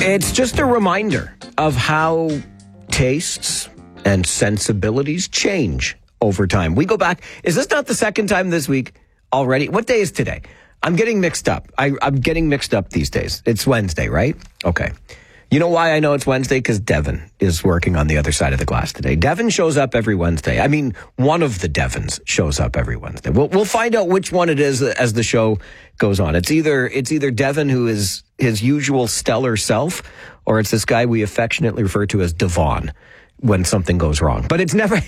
It's just a reminder of how tastes and sensibilities change over time. We go back. Is this not the second time this week already? What day is today? I'm getting mixed up. I'm getting mixed up these days. It's Wednesday, right? Okay. You know why I know it's Wednesday? Because Devin is working on the other side of the glass today. Devin shows up every Wednesday. I mean, one of the Devins shows up every Wednesday. We'll find out which one it is as the show goes on. It's either Devin, who is his usual stellar self, or it's this guy we affectionately refer to as Devon when something goes wrong. But it's never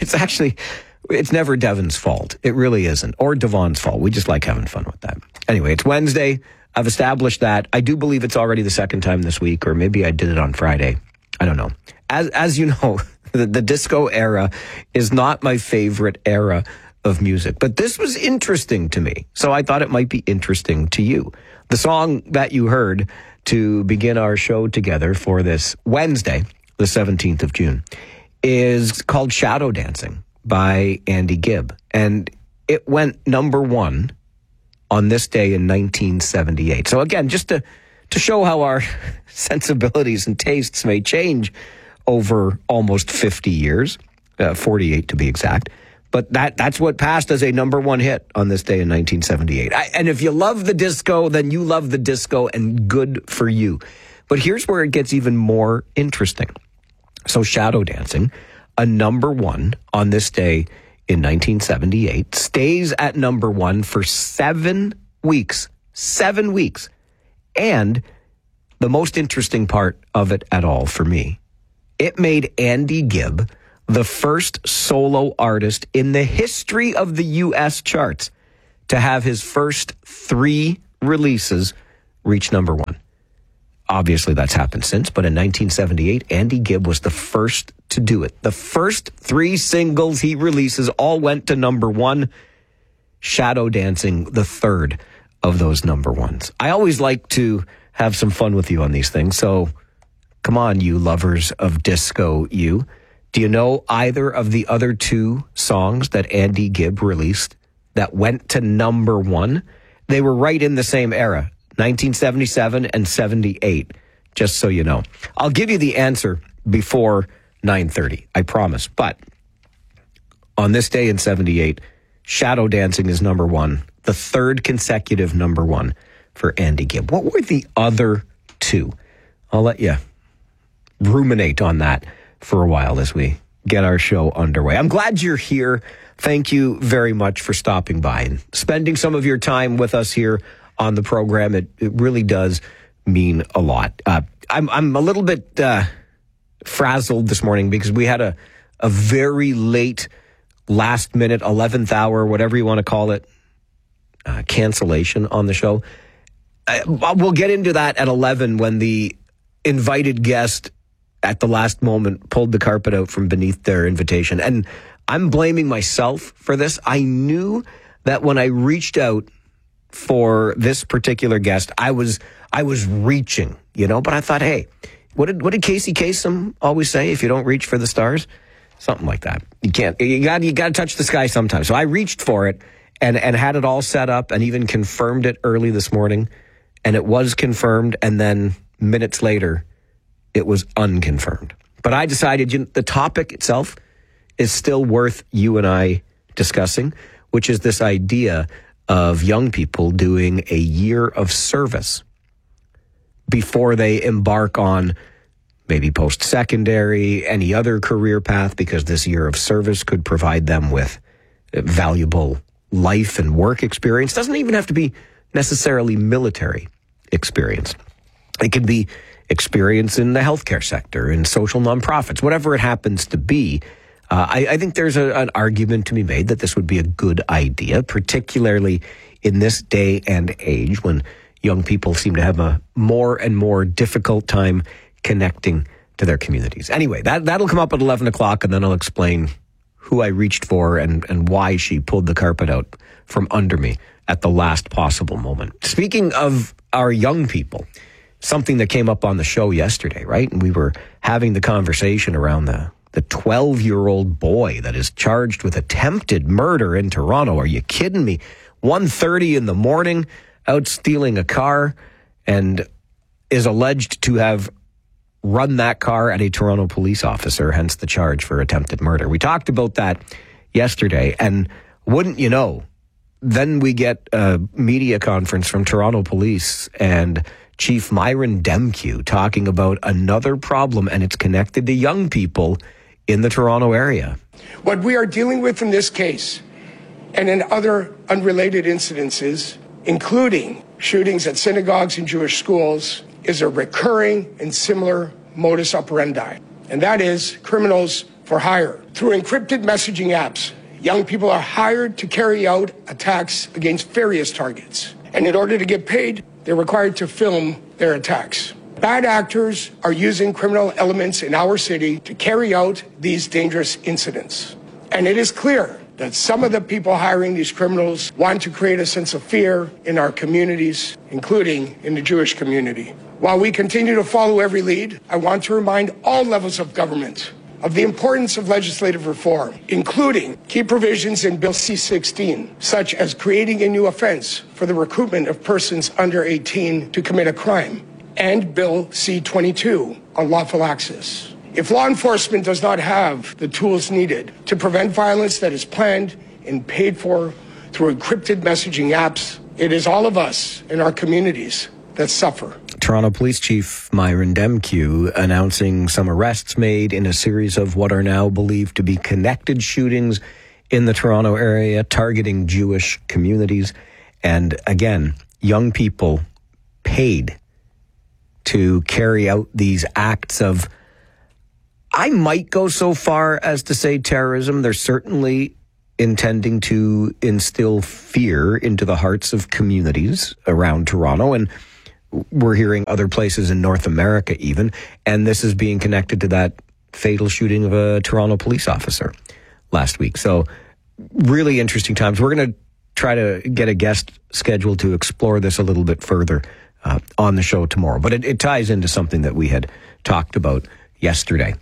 Devin's fault. It really isn't. Or Devon's fault. We just like having fun with that. Anyway, it's Wednesday. I've established that. I do believe it's already the second time this week, or maybe I did it on Friday. I don't know. As you know, the disco era is not my favorite era of music, but this was interesting to me, so I thought it might be interesting to you. The song that you heard to begin our show together for this Wednesday, the 17th of June, is called Shadow Dancing by Andy Gibb, and it went number one on this day in 1978. So again, just to show how our sensibilities and tastes may change over almost 50 years, 48 to be exact. But that's what passed as a number one hit on this day in 1978. And if you love the disco, then you love the disco, and good for you. But here's where it gets even more interesting. So Shadow Dancing, a number one on this day in 1978, stays at number one for 7 weeks. 7 weeks. And the most interesting part of it at all for me, it made Andy Gibb the first solo artist in the history of the U.S. charts to have his first 3 releases reach number one. Obviously, that's happened since, but in 1978, Andy Gibb was the first to do it. The first 3 singles he releases all went to number one. Shadow Dancing, the third of those number ones. I always like to have some fun with you on these things, so come on, you lovers of disco, you. Do you know either of the other 2 songs that Andy Gibb released that went to number one? They were right in the same era. 1977 and 78, just so you know. I'll give you the answer before 9:30, I promise. But on this day in 78, Shadow Dancing is number one, the third consecutive number one for Andy Gibb. What were the other 2? I'll let you ruminate on that for a while as we get our show underway. I'm glad you're here. Thank you very much for stopping by and spending some of your time with us here on the program. It really does mean a lot. I'm a little bit frazzled this morning because we had a very late, last minute, 11th hour, whatever you want to call it, cancellation on the show. We'll get into that at 11 when the invited guest at the last moment pulled the carpet out from beneath their invitation. And I'm blaming myself for this. I knew that when I reached out for this particular guest, I was reaching, but I thought, hey, what did Casey Kasem always say? If you don't reach for the stars, something like that. You got to touch the sky sometimes. So I reached for it and had it all set up and even confirmed it early this morning. And it was confirmed. And then minutes later, it was unconfirmed. But I decided the topic itself is still worth you and I discussing, which is this idea of young people doing a year of service before they embark on maybe post-secondary, any other career path, because this year of service could provide them with valuable life and work experience. Doesn't even have to be necessarily military experience. It could be experience in the healthcare sector, in social nonprofits, whatever it happens to be. I think there's an argument to be made that this would be a good idea, particularly in this day and age when young people seem to have a more and more difficult time connecting to their communities. Anyway, that'll come up at 11 o'clock, and then I'll explain who I reached for and why she pulled the carpet out from under me at the last possible moment. Speaking of our young people, something that came up on the show yesterday, right? And we were having the conversation around the 12-year-old boy that is charged with attempted murder in Toronto. Are you kidding me? 1:30 in the morning, out stealing a car, and is alleged to have run that car at a Toronto police officer, hence the charge for attempted murder. We talked about that yesterday, and wouldn't you know, then we get a media conference from Toronto Police and Chief Myron Demkiw talking about another problem, and it's connected to young people in the Toronto area. What we are dealing with in this case and in other unrelated incidences, including shootings at synagogues and Jewish schools, is a recurring and similar modus operandi, and that is criminals for hire. Through encrypted messaging apps, young people are hired to carry out attacks against various targets, and in order to get paid, they're required to film their attacks. Bad actors are using criminal elements in our city to carry out these dangerous incidents, and it is clear that some of the people hiring these criminals want to create a sense of fear in our communities, including in the Jewish community. While we continue to follow every lead, I want to remind all levels of government of the importance of legislative reform, including key provisions in Bill C-16, such as creating a new offense for the recruitment of persons under 18 to commit a crime, and Bill C-22 on lawful access. If law enforcement does not have the tools needed to prevent violence that is planned and paid for through encrypted messaging apps, it is all of us in our communities that suffer. Toronto Police Chief Myron Demkiw announcing some arrests made in a series of what are now believed to be connected shootings in the Toronto area targeting Jewish communities. And again, young people paid to carry out these acts of, I might go so far as to say terrorism. They're certainly intending to instill fear into the hearts of communities around Toronto. And we're hearing other places in North America even. And this is being connected to that fatal shooting of a Toronto police officer last week. So really interesting times. We're going to try to get a guest scheduled to explore this a little bit further on the show tomorrow. But it ties into something that we had talked about yesterday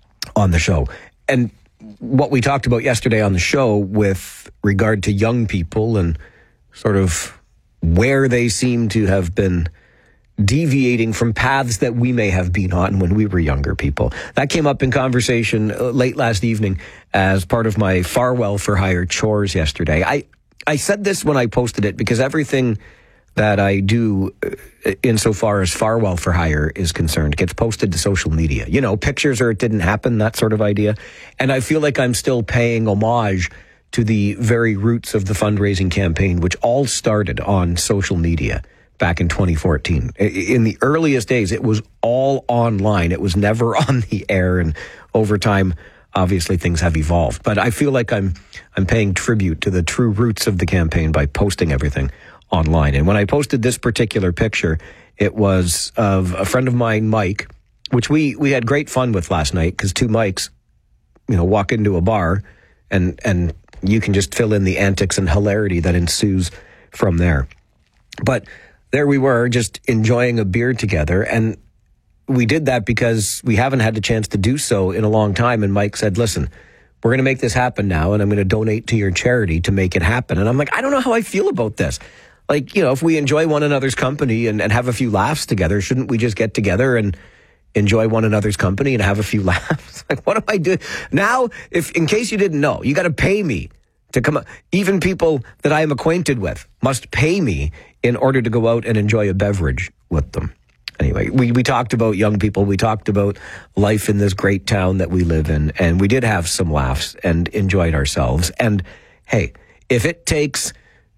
on the show. And what we talked about yesterday on the show with regard to young people and sort of where they seem to have been deviating from paths that we may have been on when we were younger people. That came up in conversation late last evening as part of my Farwell for Hire chores yesterday. I said this when I posted it because everything that I do insofar as Farwell for Hire is concerned gets posted to social media. You know, pictures or it didn't happen, that sort of idea. And I feel like I'm still paying homage to the very roots of the fundraising campaign, which all started on social media back in 2014. In the earliest days, it was all online. It was never on the air. And over time, obviously, things have evolved. But I feel like I'm paying tribute to the true roots of the campaign by posting everything online. And when I posted this particular picture, it was of a friend of mine, Mike, which we had great fun with last night because two Mikes, you know, walk into a bar and you can just fill in the antics and hilarity that ensues from there. But there we were just enjoying a beer together. And we did that because we haven't had the chance to do so in a long time. And Mike said, listen, we're going to make this happen now. And I'm going to donate to your charity to make it happen. And I'm like, I don't know how I feel about this. Like, you know, if we enjoy one another's company and have a few laughs together, shouldn't we just get together and enjoy one another's company and have a few laughs? Like, what am I doing? Now, if in case you didn't know, you got to pay me to come. Even people that I am acquainted with must pay me in order to go out and enjoy a beverage with them. Anyway, we talked about young people. We talked about life in this great town that we live in. And we did have some laughs and enjoyed ourselves. And hey, if it takes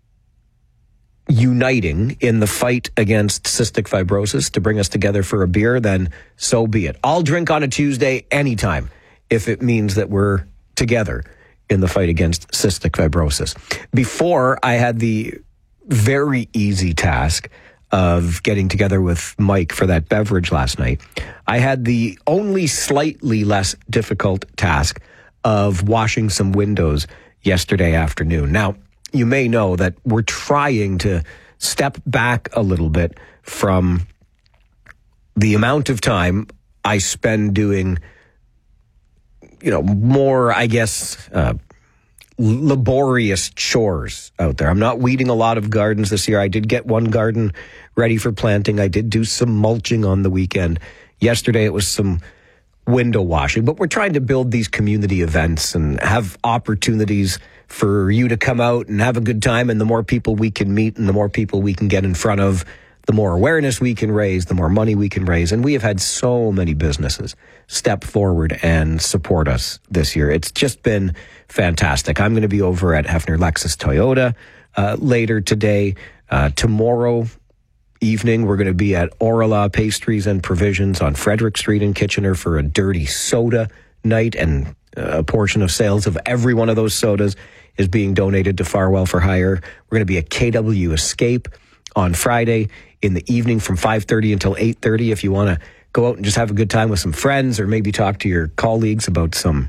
uniting in the fight against cystic fibrosis to bring us together for a beer, then so be it. I'll drink on a Tuesday anytime if it means that we're together in the fight against cystic fibrosis. Before, I had the very easy task of getting together with Mike for that beverage last night. I had the only slightly less difficult task of washing some windows yesterday afternoon. Now, you may know that we're trying to step back a little bit from the amount of time I spend doing, you know, more, I guess, laborious chores out there. I'm not weeding a lot of gardens this year. I did get one garden ready for planting. I did do some mulching on the weekend Yesterday, it was some window washing, but we're trying to build these community events and have opportunities for you to come out and have a good time. And the more people we can meet and the more people we can get in front of, the more awareness we can raise, the more money we can raise. And we have had so many businesses step forward and support us this year. It's just been fantastic. I'm going to be over at Hefner Lexus Toyota later today. Tomorrow evening, we're going to be at Orla Pastries and Provisions on Frederick Street in Kitchener for a dirty soda night, and a portion of sales of every one of those sodas is being donated to Farwell for Hire. We're going to be at KW Escape on Friday in the evening from 5:30 until 8:30 if you want to go out and just have a good time with some friends or maybe talk to your colleagues about some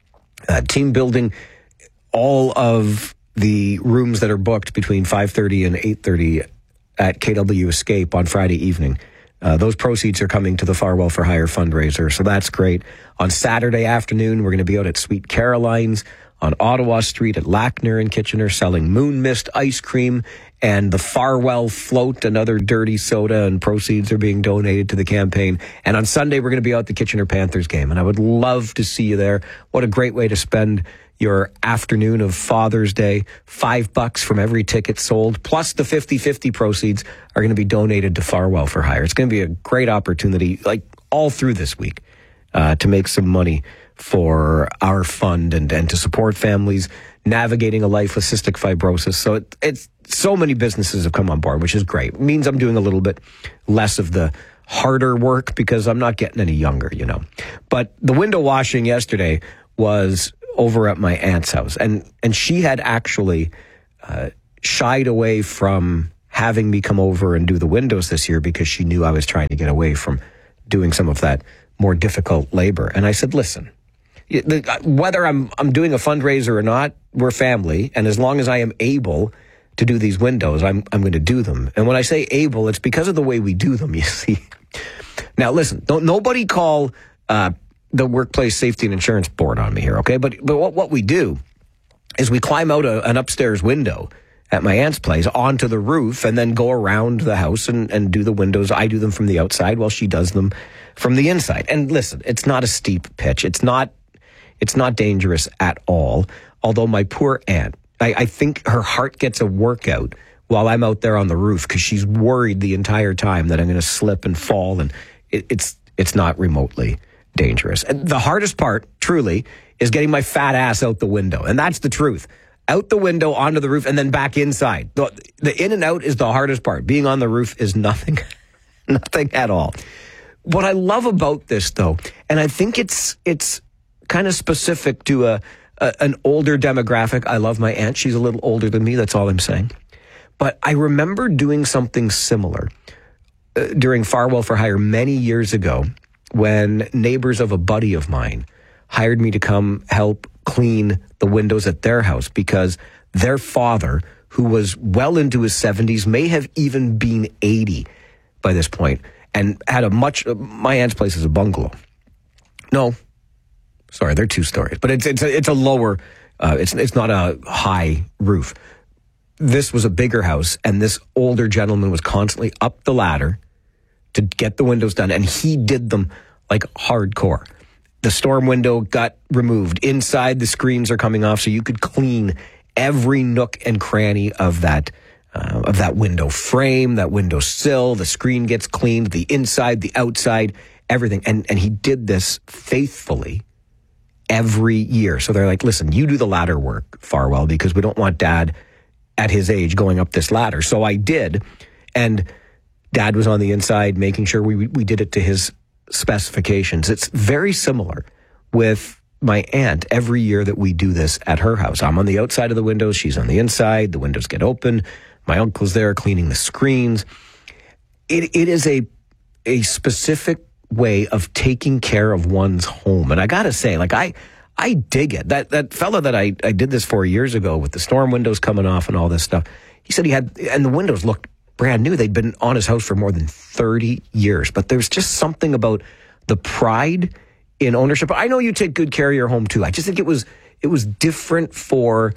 team building. All of the rooms that are booked between 5:30 and 8:30 at KW Escape on Friday evening, those proceeds are coming to the Farwell for Hire fundraiser, so that's great. On Saturday afternoon, we're going to be out at Sweet Caroline's on Ottawa Street at Lackner in Kitchener selling Moon Mist ice cream and the Farwell Float, another dirty soda, and proceeds are being donated to the campaign. And on Sunday, we're going to be out at the Kitchener Panthers game, and I would love to see you there. What a great way to spend your afternoon of Father's Day. $5 from every ticket sold, plus the 50-50 proceeds are going to be donated to Farwell for Hire. It's going to be a great opportunity, like all through this week, to make some money for our fund and to support families navigating a life with cystic fibrosis. So it's so many businesses have come on board, which is great. It means I'm doing a little bit less of the harder work because I'm not getting any younger, you know. But the window washing yesterday was over at my aunt's house, and she had actually shied away from having me come over and do the windows this year because she knew I was trying to get away from doing some of that more difficult labor. And I said, listen, whether I'm doing a fundraiser or not, we're family, and as long as I am able to do these windows, I'm going to do them. And when I say able, it's because of the way we do them, you see. Now, listen, don't nobody call the Workplace Safety and Insurance Board on me here, okay? But what we do is we climb out an upstairs window at my aunt's place onto the roof and then go around the house and do the windows. I do them from the outside while she does them from the inside. And listen, it's not a steep pitch. It's not dangerous at all. Although my poor aunt, I think her heart gets a workout while I'm out there on the roof because she's worried the entire time that I'm going to slip and fall, and it's not remotely dangerous. And the hardest part, truly, is getting my fat ass out the window. And that's the truth. Out the window, onto the roof, and then back inside. The in and out is the hardest part. Being on the roof is nothing, nothing at all. What I love about this, though, and I think it's kind of specific to an older demographic. I love my aunt. She's a little older than me. That's all I'm saying. But I remember doing something similar during Farwell for Hire many years ago when neighbors of a buddy of mine hired me to come help clean the windows at their house because their father, who was well into his 70s, may have even been 80 by this point, and had my aunt's place is a bungalow. No, sorry, they're 2 stories, but it's a lower, it's not a high roof. This was a bigger house, and this older gentleman was constantly up the ladder to get the windows done, and he did them like hardcore. The storm window got removed. Inside, the screens are coming off, so you could clean every nook and cranny of that window frame, that window sill. The screen gets cleaned, the inside, the outside, everything. And he did this faithfully every year. So they're like, listen, you do the ladder work, Farwell, because we don't want Dad at his age going up this ladder. So I did, and Dad was on the inside making sure we did it to his specifications. It's very similar with my aunt every year that we do this at her house. I'm on the outside of the windows, she's on the inside, the windows get open, my uncle's there cleaning the screens. It is a specific way of taking care of one's home. And I gotta say, like, I dig it. That fella that I did this for years ago with the storm windows coming off and all this stuff, he said and the windows looked brand new. They'd been on his house for more than 30 years. But there's just something about the pride in ownership. I know you take good care of your home too. I just think it was different for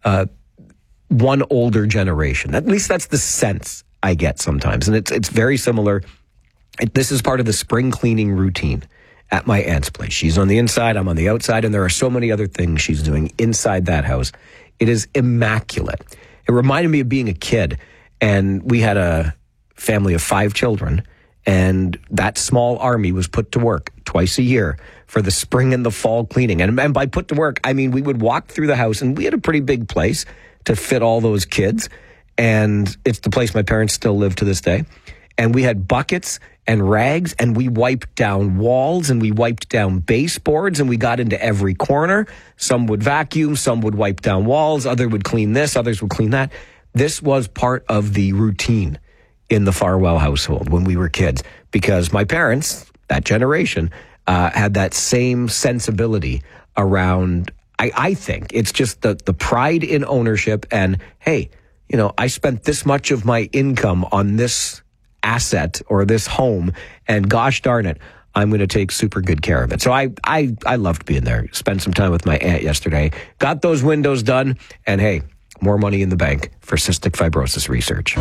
one older generation. At least that's the sense I get sometimes. And it's very similar This is part of the spring cleaning routine at my aunt's place. She's on the inside, I'm on the outside, and there are so many other things she's doing inside that house. It is immaculate. It reminded me of being a kid, and we had a family of 5 children, and that small army was put to work twice a year for the spring and the fall cleaning. And by put to work, I mean we would walk through the house, and we had a pretty big place to fit all those kids, and it's the place my parents still live to this day. And we had buckets and rags, and we wiped down walls, and we wiped down baseboards, and we got into every corner. Some would vacuum, some would wipe down walls, others would clean this, others would clean that. This was part of the routine in the Farwell household when we were kids, because my parents, that generation, had that same sensibility around, I think, it's just the pride in ownership and, hey, you know, I spent this much of my income on this asset or this home, and gosh darn it, I'm going to take super good care of it. So I loved being there. Spent some time with my aunt yesterday, got those windows done, and hey, more money in the bank for cystic fibrosis research.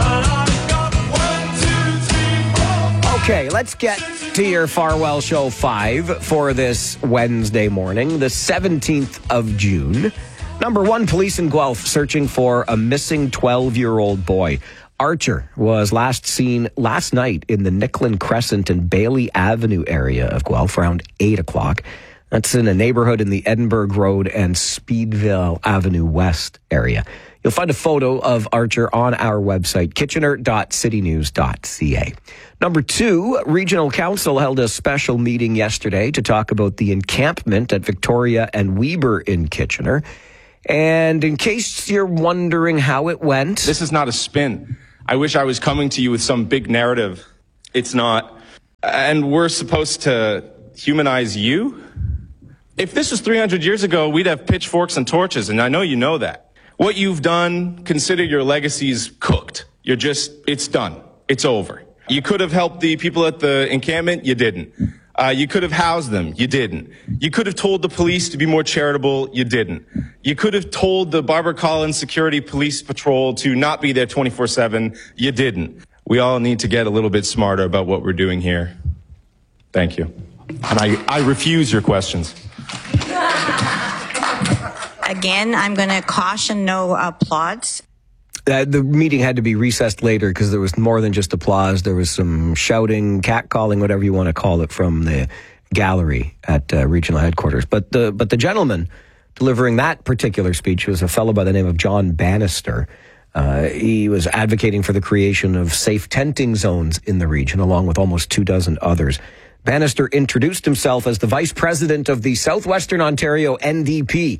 Okay, let's get to your Farwell Show 5 for this Wednesday morning, the 17th of June. Number 1, police in Guelph searching for a missing 12-year-old boy. Archer was last seen last night in the Nicklin Crescent and Bailey Avenue area of Guelph around 8 o'clock. That's in a neighborhood in the Edinburgh Road and Speedville Avenue West area. You'll find a photo of Archer on our website, kitchener.citynews.ca. Number 2, Regional Council held a special meeting yesterday to talk about the encampment at Victoria and Weber in Kitchener. And in case you're wondering how it went... This is not a spin. I wish I was coming to you with some big narrative. It's not. And we're supposed to humanize you? If this was 300 years ago, we'd have pitchforks and torches, and I know you know that. What you've done, consider your legacy's cooked. It's done. It's over. You could have helped the people at the encampment, you didn't. You could have housed them, you didn't. You could have told the police to be more charitable, you didn't. You could have told the Barbara Collins Security Police Patrol to not be there 24/7, you didn't. We all need to get a little bit smarter about what we're doing here. Thank you. And I refuse your questions. Again, I'm going to caution no applause. The meeting had to be recessed later because there was more than just applause. There was some shouting, catcalling, whatever you want to call it, from the gallery at regional headquarters. But the gentleman delivering that particular speech was a fellow by the name of John Bannister. He was advocating for the creation of safe tenting zones in the region, along with almost 24 others. Bannister introduced himself as the vice president of the Southwestern Ontario NDP.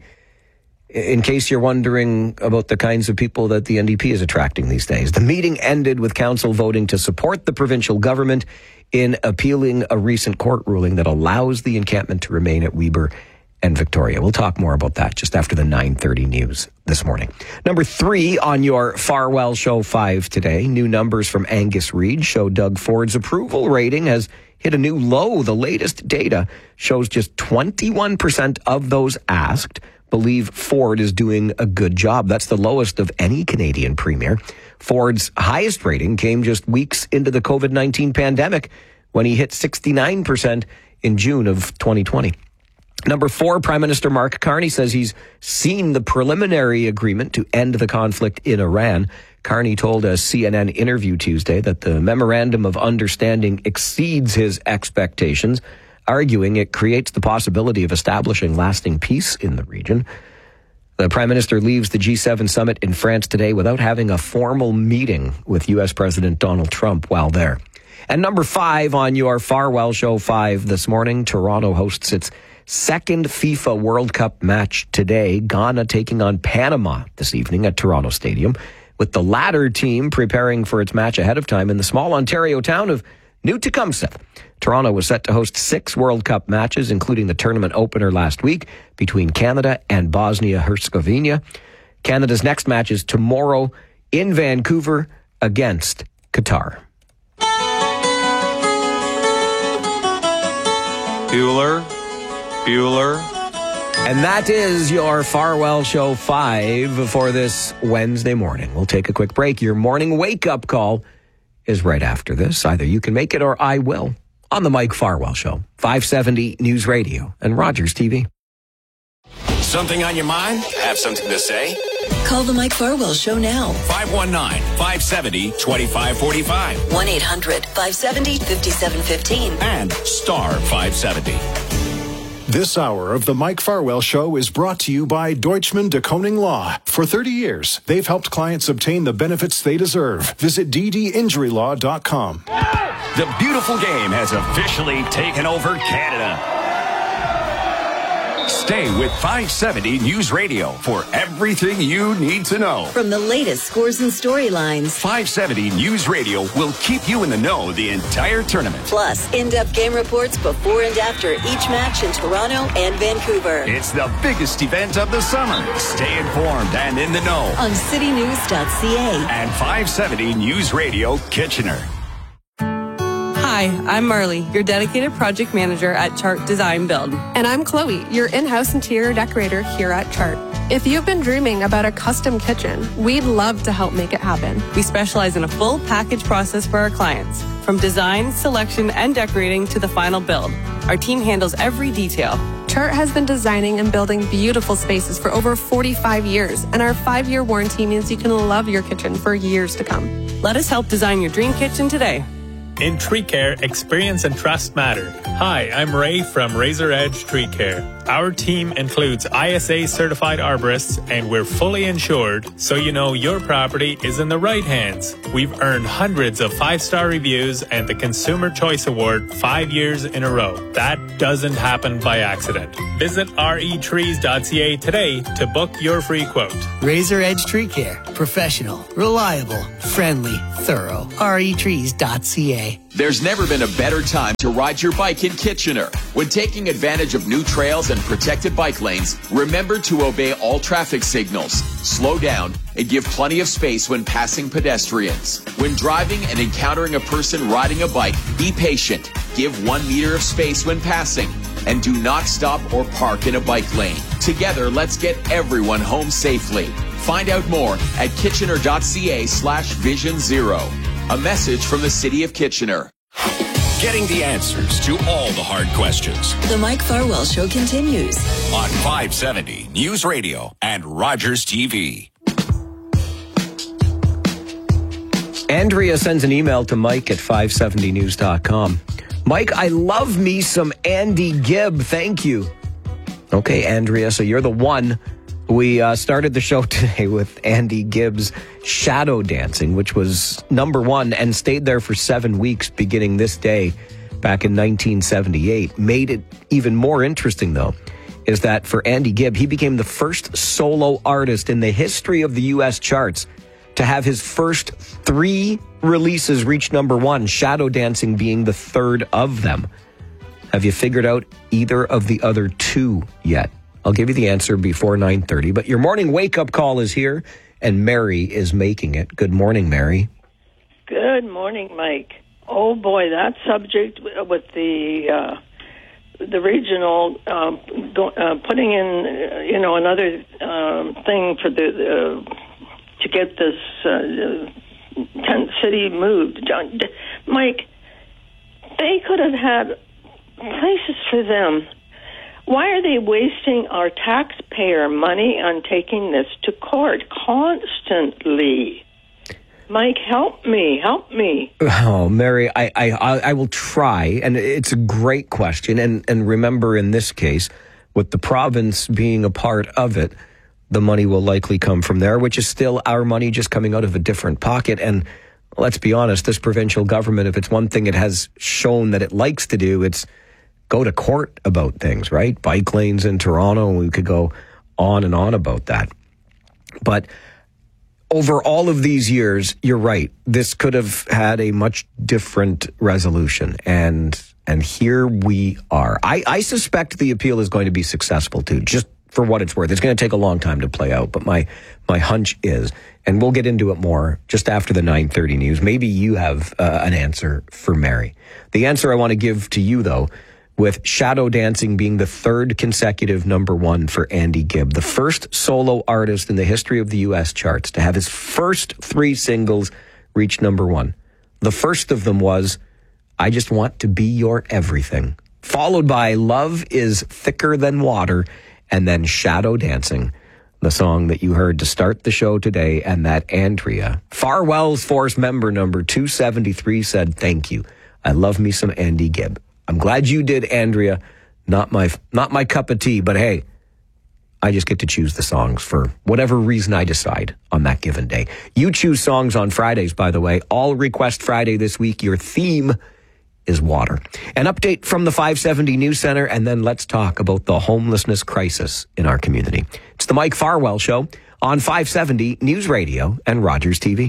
In case you're wondering about the kinds of people that the NDP is attracting these days. The meeting ended with council voting to support the provincial government in appealing a recent court ruling that allows the encampment to remain at Weber and Victoria. We'll talk more about that just after the 9:30 news this morning. Number 3 on your Farwell Show 5 today. New numbers from Angus Reid show Doug Ford's approval rating has hit a new low. The latest data shows just 21% of those asked believe Ford is doing a good job. That's the lowest of any Canadian premier. Ford's highest rating came just weeks into the COVID-19 pandemic when he hit 69% in June of 2020. Number 4, Prime Minister Mark Carney says he's seen the preliminary agreement to end the conflict in Iran. Carney told a CNN interview Tuesday that the Memorandum of Understanding exceeds his expectations, arguing it creates the possibility of establishing lasting peace in the region. The Prime Minister leaves the G7 summit in France today without having a formal meeting with U.S. President Donald Trump while there. And number 5 on your Farwell Show 5 this morning, Toronto hosts its second FIFA World Cup match today. Ghana taking on Panama this evening at Toronto Stadium, with the latter team preparing for its match ahead of time in the small Ontario town of New Tecumseh. Toronto was set to host 6 World Cup matches, including the tournament opener last week between Canada and Bosnia-Herzegovina. Canada's next match is tomorrow in Vancouver against Qatar. Bueller. And that is your Farwell Show 5 for this Wednesday morning. We'll take a quick break. Your morning wake-up call is right after this. Either you can make it or I will on the Mike Farwell Show, 570 News Radio and Rogers TV. Something on your mind? Have something to say? Call the Mike Farwell Show now. 519-570-2545. 1-800-570-5715. And star 570. This hour of the Mike Farwell Show is brought to you by Deutschman de Koning Law. For 30 years, they've helped clients obtain the benefits they deserve. Visit ddinjurylaw.com. The beautiful game has officially taken over Canada. Stay with 570 News Radio for everything you need to know. From the latest scores and storylines, 570 News Radio will keep you in the know the entire tournament. Plus in-depth game reports before and after each match in Toronto and Vancouver. It's the biggest event of the summer. Stay informed and in the know On citynews.ca. and 570 News Radio Kitchener. Hi, I'm Marley, your dedicated project manager at Chart Design Build. And I'm Chloe, your in-house interior decorator here at Chart. If you've been dreaming about a custom kitchen, we'd love to help make it happen. We specialize in a full package process for our clients, from design, selection, and decorating to the final build. Our team handles every detail. Chart has been designing and building beautiful spaces for over 45 years, and our 5-year warranty means you can love your kitchen for years to come. Let us help design your dream kitchen today. In tree care, experience and trust matter. Hi, I'm Ray from Razor Edge Tree Care. Our team includes ISA certified arborists, and we're fully insured, so you know your property is in the right hands. We've earned hundreds of 5-star reviews and the Consumer Choice Award 5 years in a row. That doesn't happen by accident. Visit retrees.ca today to book your free quote. Razor Edge Tree Care. Professional, reliable, friendly, thorough. retrees.ca. There's never been a better time to ride your bike in Kitchener. When taking advantage of new trails and protected bike lanes, remember to obey all traffic signals, slow down, and give plenty of space when passing pedestrians. When driving and encountering a person riding a bike, be patient, give 1 meter of space when passing, and do not stop or park in a bike lane. Together, let's get everyone home safely. Find out more at kitchener.ca/Vision Zero. A message from the City of Kitchener. Getting the answers to all the hard questions. The Mike Farwell Show continues On 570 News Radio and Rogers TV. Andrea sends an email to Mike at 570news.com. Mike, I love me some Andy Gibb. Thank you. Okay, Andrea, so you're the one. We started the show today with Andy Gibb's Shadow Dancing, which was number 1 and stayed there for 7 weeks beginning this day back in 1978. Made it even more interesting, though, is that for Andy Gibb, he became the first solo artist in the history of the U.S. charts to have his first 3 releases reach number 1, Shadow Dancing being the 3rd of them. Have you figured out either of the other 2 yet? I'll give you the answer before 9:30, but your morning wake-up call is here, and Mary is making it. Good morning, Mary. Good morning, Mike. Oh, boy, that subject with the regional putting in, another thing for to get this tent city moved. Mike, they could have had places for them. Why are they wasting our taxpayer money on taking this to court constantly? Mike, help me. Oh, Mary, I will try, and it's a great question. And remember, in this case, with the province being a part of it, the money will likely come from there, which is still our money just coming out of a different pocket. And let's be honest, this provincial government, if it's one thing it has shown that it likes to do, it's go to court about things, right? Bike lanes in Toronto, and we could go on and on about that. But over all of these years, you're right. This could have had a much different resolution. And here we are. I suspect the appeal is going to be successful too, just for what it's worth. It's going to take a long time to play out, but my hunch is, and we'll get into it more just after the 9:30 news. Maybe you have an answer for Mary. The answer I want to give to you, though, with Shadow Dancing being the 3rd consecutive number 1 for Andy Gibb, the first solo artist in the history of the U.S. charts to have his first 3 singles reach number 1. The first of them was, I just want to be your everything, followed by Love is Thicker Than Water, and then Shadow Dancing, the song that you heard to start the show today, and that Andrea, Farwell's Force member number 273, said, thank you. I love me some Andy Gibb. I'm glad you did, Andrea. Not my cup of tea, but hey, I just get to choose the songs for whatever reason I decide on that given day. You choose songs on Fridays, by the way. All Request Friday this week. Your theme is water. An update from the 570 News Center, and then let's talk about the homelessness crisis in our community. It's the Mike Farwell Show on 570 News Radio and Rogers TV.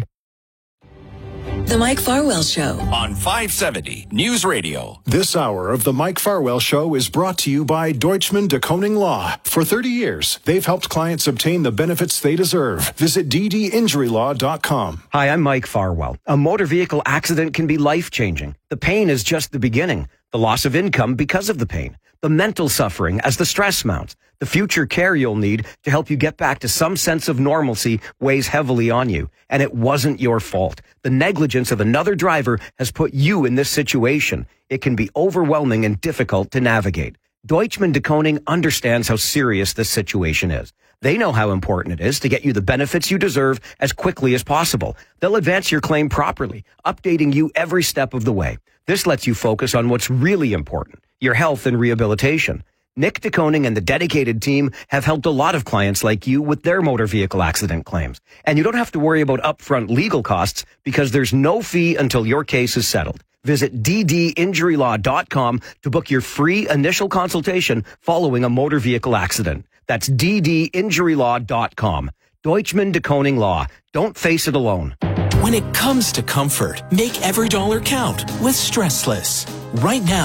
The Mike Farwell Show on 570 News Radio. This hour of the Mike Farwell Show is brought to you by Deutschman de Koning Law. For 30 years, they've helped clients obtain the benefits they deserve. Visit ddinjurylaw.com. Hi, I'm Mike Farwell. A motor vehicle accident can be life-changing. The pain is just the beginning. The loss of income because of the pain. The mental suffering as the stress mounts. The future care you'll need to help you get back to some sense of normalcy weighs heavily on you. And it wasn't your fault. The negligence of another driver has put you in this situation. It can be overwhelming and difficult to navigate. Deutschman de Koning understands how serious this situation is. They know how important it is to get you the benefits you deserve as quickly as possible. They'll advance your claim properly, updating you every step of the way. This lets you focus on what's really important, your health and rehabilitation. Nick de Koning and the dedicated team have helped a lot of clients like you with their motor vehicle accident claims. And you don't have to worry about upfront legal costs because there's no fee until your case is settled. Visit ddinjurylaw.com to book your free initial consultation following a motor vehicle accident. That's ddinjurylaw.com. Deutschman de Koning Law. Don't face it alone. When it comes to comfort, make every dollar count with Stressless. Right now,